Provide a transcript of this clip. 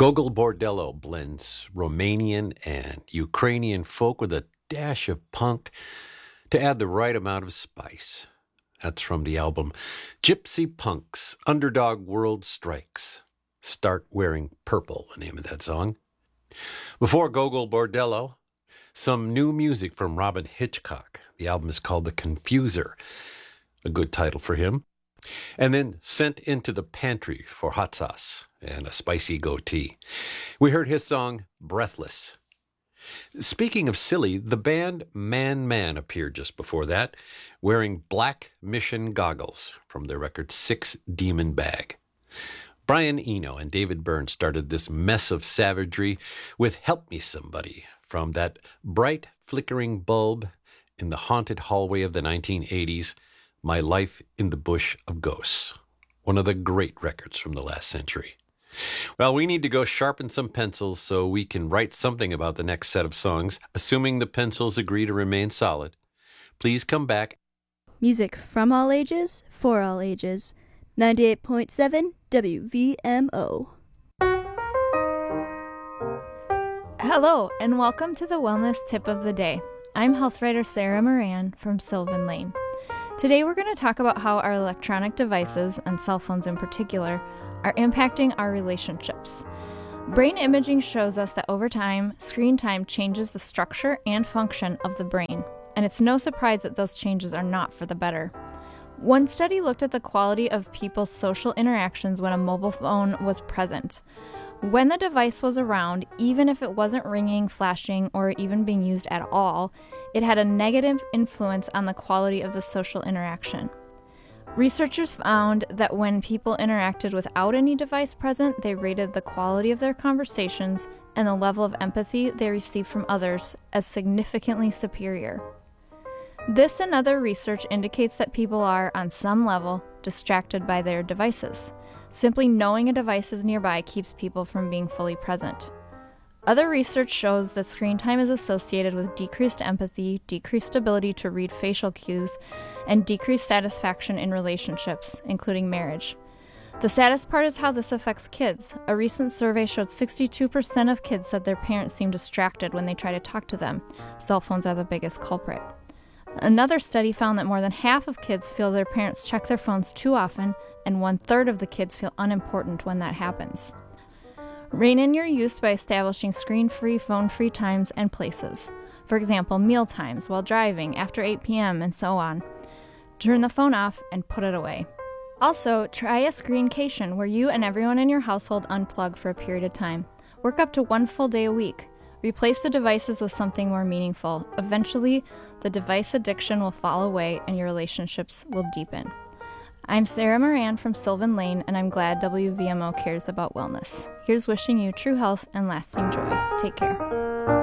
Gogol Bordello blends Romanian and Ukrainian folk with a dash of punk to add the right amount of spice. That's from the album Gypsy Punk's Underdog World Strikes. Start Wearing Purple, the name of that song. Before Gogol Bordello, some new music from Robyn Hitchcock. The album is called The Confuser, a good title for him. And then Sent Into the Pantry for hot sauce and a spicy goatee. We heard his song Breathless. Speaking of silly, the band Man Man appeared just before that, wearing black mission goggles from their record Six Demon Bag. Brian Eno and David Byrne started this mess of savagery with Help Me Somebody from that bright flickering bulb in the haunted hallway of the 1980s, My Life in the Bush of Ghosts, one of the great records from the last century. Well, we need to go sharpen some pencils so we can write something about the next set of songs, assuming the pencils agree to remain solid. Please come back. Music from all ages, for all ages. 98.7 WVMO. Hello, and welcome to the Wellness Tip of the Day. I'm health writer Sarah Moran from Sylvan Lane. Today we're going to talk about how our electronic devices, and cell phones in particular, are impacting our relationships. Brain imaging shows us that over time, screen time changes the structure and function of the brain, and it's no surprise that those changes are not for the better. One study looked at the quality of people's social interactions when a mobile phone was present. When the device was around, even if it wasn't ringing, flashing, or even being used at all, it had a negative influence on the quality of the social interaction. Researchers found that when people interacted without any device present, they rated the quality of their conversations and the level of empathy they received from others as significantly superior. This and other research indicates that people are, on some level, distracted by their devices. Simply knowing a device is nearby keeps people from being fully present. Other research shows that screen time is associated with decreased empathy, decreased ability to read facial cues, and decreased satisfaction in relationships, including marriage. The saddest part is how this affects kids. A recent survey showed 62% of kids said their parents seem distracted when they try to talk to them. Cell phones are the biggest culprit. Another study found that more than half of kids feel their parents check their phones too often, and 1/3 of the kids feel unimportant when that happens. Rein in your use by establishing screen-free, phone-free times and places. For example, meal times, while driving, after 8 p.m., and so on. Turn the phone off and put it away. Also, try a screencation where you and everyone in your household unplug for a period of time. Work up to 1 full day a week. Replace the devices with something more meaningful. Eventually, the device addiction will fall away and your relationships will deepen. I'm Sarah Moran from Sylvan Lane, and I'm glad WVMO cares about wellness. Here's wishing you true health and lasting joy. Take care.